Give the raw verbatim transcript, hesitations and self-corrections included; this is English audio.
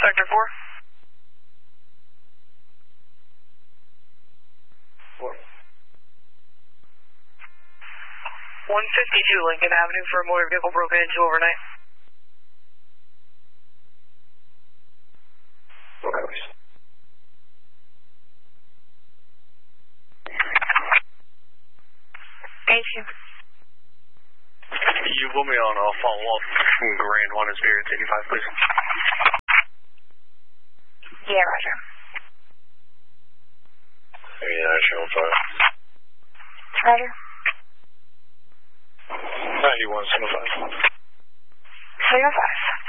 Sector four. What? one fifty-two Lincoln Avenue for a motor vehicle broken into overnight. Okay. Thank you. You will be on a follow-up from Grand one is here at eighty-five, please. Yeah, roger. Yeah, channel five. Roger. ninety-one, seven five. seven five.